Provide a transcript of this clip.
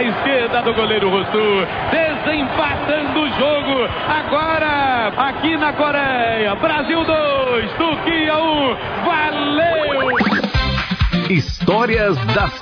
na esquerda do goleiro Rossu, desempatando o jogo. Agora, aqui na Coreia, Brasil 2, Turquia 1, valeu! Histórias das